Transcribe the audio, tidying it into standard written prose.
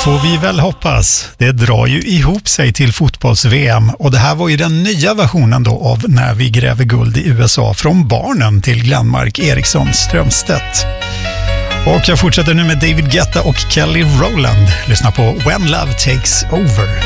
Får vi väl hoppas. Det drar ju ihop sig till fotbolls-VM och det här var ju den nya versionen då av När vi gräver guld i USA från barnen till Glenmark Eriksson Strömstedt. Och jag fortsätter nu med David Guetta och Kelly Rowland. Lyssna på When Love Takes Over.